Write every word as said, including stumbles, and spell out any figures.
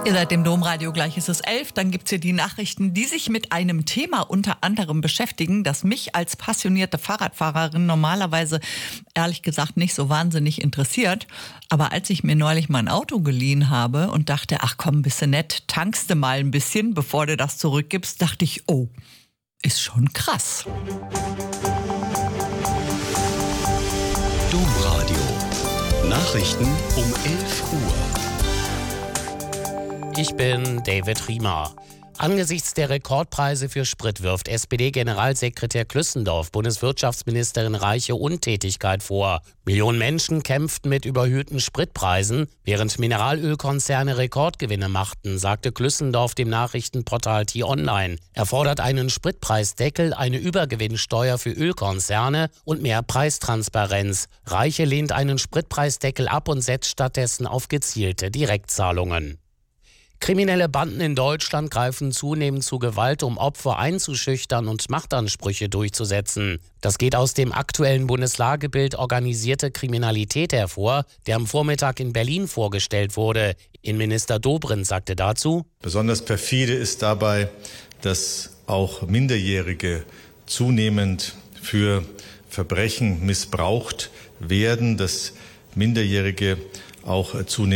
Ihr seid im Domradio, gleich ist es elf. Dann gibt's hier die Nachrichten, die sich mit einem Thema unter anderem beschäftigen, das mich als passionierte Fahrradfahrerin normalerweise ehrlich gesagt nicht so wahnsinnig interessiert. Aber als ich mir neulich mein Auto geliehen habe und dachte, ach komm, bist du nett, tankst du mal ein bisschen, bevor du das zurückgibst, dachte ich, oh, ist schon krass. Domradio. Nachrichten um elf Uhr. Ich bin David Riemer. Angesichts der Rekordpreise für Sprit wirft S P D-Generalsekretär Klüssendorf Bundeswirtschaftsministerin Reiche Untätigkeit vor. Millionen Menschen kämpften mit überhöhten Spritpreisen, während Mineralölkonzerne Rekordgewinne machten, sagte Klüssendorf dem Nachrichtenportal T-Online. Er fordert einen Spritpreisdeckel, eine Übergewinnsteuer für Ölkonzerne und mehr Preistransparenz. Reiche lehnt einen Spritpreisdeckel ab und setzt stattdessen auf gezielte Direktzahlungen. Kriminelle Banden in Deutschland greifen zunehmend zu Gewalt, um Opfer einzuschüchtern und Machtansprüche durchzusetzen. Das geht aus dem aktuellen Bundeslagebild Organisierte Kriminalität hervor, der am Vormittag in Berlin vorgestellt wurde. Innenminister Dobrindt sagte dazu: Besonders perfide ist dabei, dass auch Minderjährige zunehmend für Verbrechen missbraucht werden, dass Minderjährige auch zunehmend